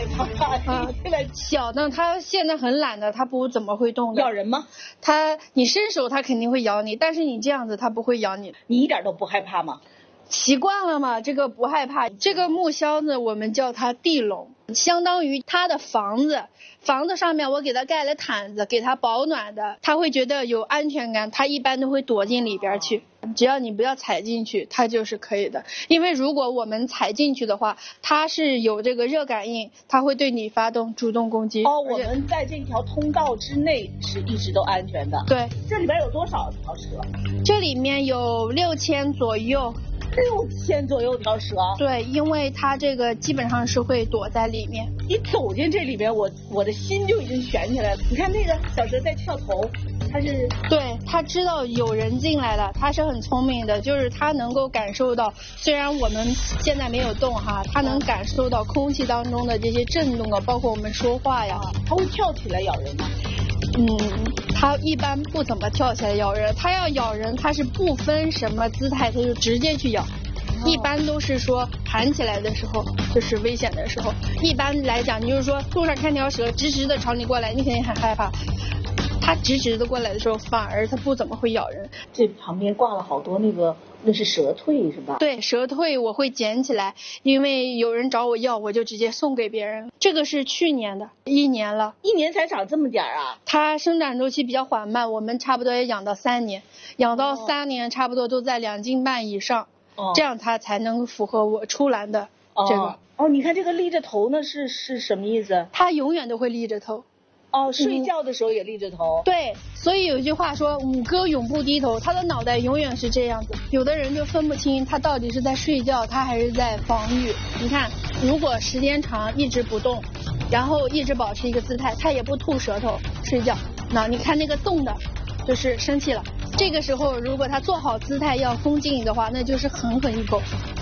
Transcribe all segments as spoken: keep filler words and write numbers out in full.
害怕啊！ 小的它现在很懒的，它不怎么会动的。 咬人吗？ 它你伸手它肯定会咬你，但是你这样子它不会咬你。 你一点都不害怕吗？ 习惯了嘛，这个不害怕。这个木箱子我们叫它地笼，相当于它的房子，房子上面我给它盖了毯子，给它保暖的，它会觉得有安全感，它一般都会躲进里边去。只要你不要踩进去，它就是可以的。因为如果我们踩进去的话，它是有这个热感应，它会对你发动主动攻击。 哦，我们在这条通道之内是一直都安全的。 对， 这里边有多少条蛇？ 这里面有六千左右。 六千左右条蛇。 对，因为它这个基本上是会躲在里面。 一走进这里边，我我的心就已经悬起来了。你看那个小蛇在跳头，它是对，它知道有人进来了，它是很聪明的，就是它能够感受到，虽然我们现在没有动哈，它能感受到空气当中的这些震动啊，包括我们说话呀。 它会跳起来咬人吗？ 嗯，它一般不怎么跳起来咬人，它要咬人，它是不分什么姿态，它就直接去咬。一般都是说盘起来的时候就是危险的时候，一般来讲，你就是说路上看条蛇直直的朝你过来，你肯定很害怕。它直直的过来的时候，反而它不怎么会咬人。 这旁边挂了好多那个，那是蛇蜕是吧？ 对，蛇蜕我会捡起来，因为有人找我要，我就直接送给别人。这个是去年的，一年了， 一年才长这么点儿啊？ 它生长周期比较缓慢，我们差不多也养到三年，养到三年差不多都在两斤半以上。哦，这样它才能符合我出栏的这个。 哦，哦，你看这个立着头呢，是是什么意思？ 它永远都会立着头。 哦，睡觉的时候也立着头。 嗯。对，所以有一句话说五哥永不低头，他的脑袋永远是这样子。有的人就分不清他到底是在睡觉，他还是在防御。你看，如果时间长一直不动，然后一直保持一个姿态，他也不吐舌头睡觉，那你看那个动的，就是生气了。这个时候，如果他做好姿态要攻击你的话，那就是狠狠一口。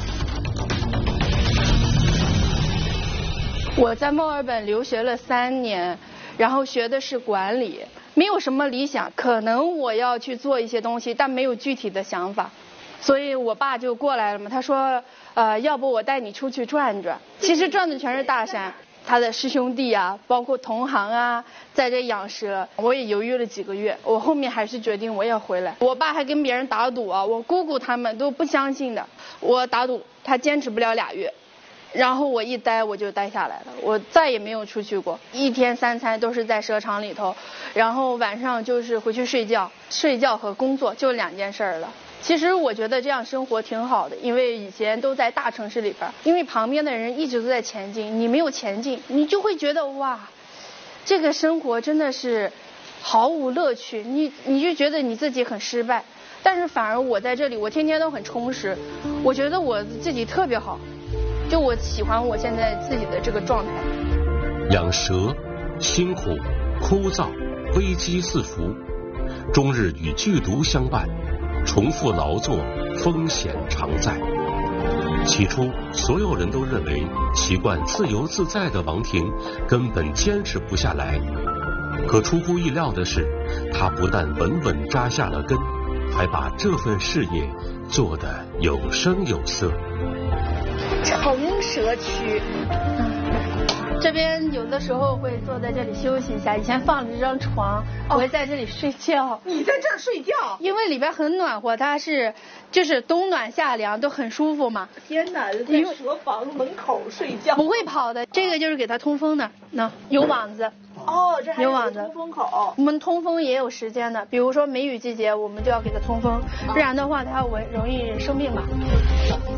我在墨尔本留学了三年，然后学的是管理，没有什么理想，可能我要去做一些东西，但没有具体的想法。所以我爸就过来了嘛，他说，呃，要不我带你出去转转。其实转的全是大山。他的师兄弟啊，包括同行啊，在这养蛇，我也犹豫了几个月，我后面还是决定我要回来。我爸还跟别人打赌啊，我姑姑他们都不相信的，我打赌他坚持不了俩月，然后我一待我就待下来了，我再也没有出去过，一天三餐都是在蛇场里头，然后晚上就是回去睡觉，睡觉和工作就两件事儿了。其实我觉得这样生活挺好的，因为以前都在大城市里边，因为旁边的人一直都在前进，你没有前进，你就会觉得哇，这个生活真的是毫无乐趣，你你就觉得你自己很失败。但是反而我在这里，我天天都很充实，我觉得我自己特别好，就我喜欢我现在自己的这个状态。 养蛇辛苦、枯燥、危机四伏，终日与剧毒相伴。重复劳作，风险常在。起初，所有人都认为习惯自由自在的王婷根本坚持不下来。可出乎意料的是，她不但稳稳扎下了根，还把这份事业做得有声有色。 长蛇区。 这边有的时候会坐在这里休息一下，以前放了一张床，我会在这里睡觉。 你在这儿睡觉？ 因为里边很暖和，它是就是冬暖夏凉，都很舒服嘛。 天哪，在蛇房门口睡觉？ 不会跑的，这个就是给它通风的，那有网子。 哦，这还有网子通风口。 我们通风也有时间的，比如说梅雨季节，我们就要给它通风，不然的话它会容易生病嘛。